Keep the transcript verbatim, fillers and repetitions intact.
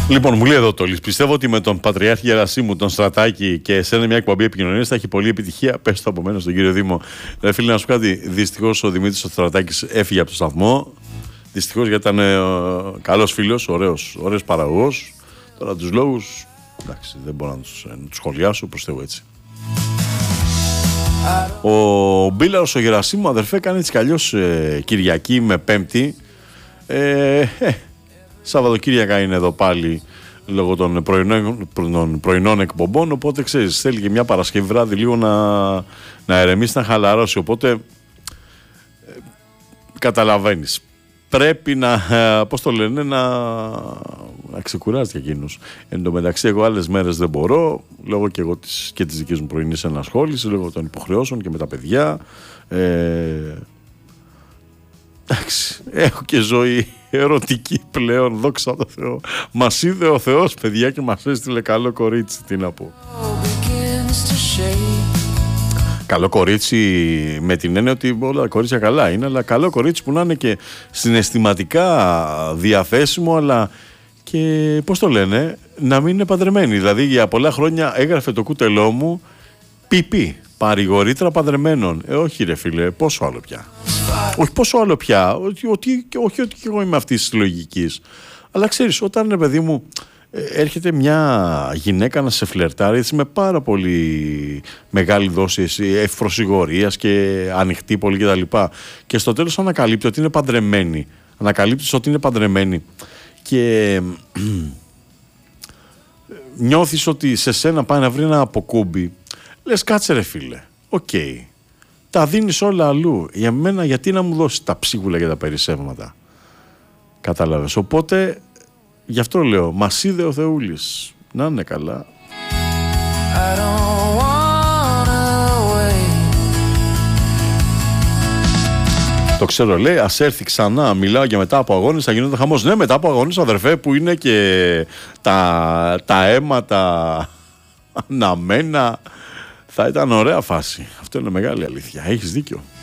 Λοιπόν, μου λέει εδώ Τόλης, πιστεύω ότι με τον Πατριάρχη Γερασίμου, τον Στρατάκη και σε μια εκπομπή επικοινωνίας θα έχει πολλή επιτυχία. Πες το από μένα στον κύριο Δήμο. Ρε φίλε, να σου πω κάτι. Δυστυχώς ο Δημήτρης ο Στρατάκης έφυγε από το σταθμό. Δυστυχώς γιατί ήταν ε, καλός φίλος, ωραίος, ωραίος παραγωγός. Τώρα τους λόγους, εντάξει, δεν μπορώ να τους, να τους σχολιάσω, προς Θεού έτσι. Ο Μπίλαρος ο Γερασίμου, αδερφέ, κάνει έτσι κι αλλιώς ε, Κυριακή με Πέμπτη. Ε, ε, Σαββατοκύριακα είναι εδώ πάλι λόγω των πρωινών, των πρωινών εκπομπών, οπότε ξέρεις, θέλει και μια Παρασκευή βράδυ λίγο να, να ερεμήσει, να χαλαρώσει, οπότε ε, καταλαβαίνεις. Πρέπει να, ε, πώς το λένε, να, να ξεκουράζει και εκείνος. Εν τω μεταξύ, εγώ άλλες μέρες δεν μπορώ, λόγω και εγώ της, και της δικής μου πρωινής ενασχόλησης, λόγω των υποχρεώσεων και με τα παιδιά. Ε, εντάξει, έχω και ζωή ερωτική πλέον, δόξα τω Θεώ. Μας είδε ο Θεός, παιδιά, και μας έστειλε καλό κορίτσι, τι να πω. Καλό κορίτσι με την έννοια ότι όλα τα κορίτσια καλά είναι, αλλά καλό κορίτσι που να είναι και συναισθηματικά διαθέσιμο, αλλά και πώς το λένε, να μην είναι παντρεμένη. Δηλαδή για πολλά χρόνια έγραφε το κούτελό μου πιπί, παρηγορήτρα παντρεμένων. Ε, όχι ρε φίλε, πόσο άλλο πια. Όχι πόσο άλλο πια, ότι, ότι, όχι ότι και εγώ είμαι αυτής της λογικής. Αλλά ξέρεις, όταν ρε παιδί μου έρχεται μια γυναίκα να σε φλερτάρει έτσι, με πάρα πολύ μεγάλη δόση ευπροσιγορίας και ανοιχτή πολύ κτλ. Και, και στο τέλος ανακαλύπτει ότι είναι παντρεμένη. Ανακαλύπτεις ότι είναι παντρεμένη και νιώθεις ότι σε σένα πάει να βρει ένα αποκούμπι. Λες κάτσε ρε φίλε, οκ. Okay. Τα δίνεις όλα αλλού. Για μένα γιατί να μου δώσεις τα ψίχουλα και τα περισσεύματα. Κατάλαβες. Οπότε γι' αυτό λέω, μας είδε ο Θεούλης. Να είναι καλά. Το ξέρω, λέει, ας έρθει ξανά. Μιλάω και μετά από αγώνες, θα γινόταν χαμός. Ναι, μετά από αγώνες, αδερφέ, που είναι και τα, τα αίματα αναμένα. Θα ήταν ωραία φάση. Αυτό είναι μεγάλη αλήθεια. Έχεις δίκιο.